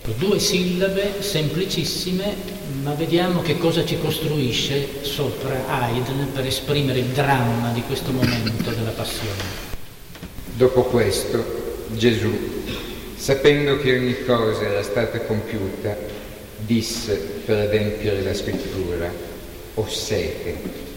Due sillabe semplicissime, ma vediamo che cosa ci costruisce sopra Haydn per esprimere il dramma di questo momento della passione. Dopo questo, Gesù, sapendo che ogni cosa era stata compiuta, disse per adempiere la scrittura: ho sete.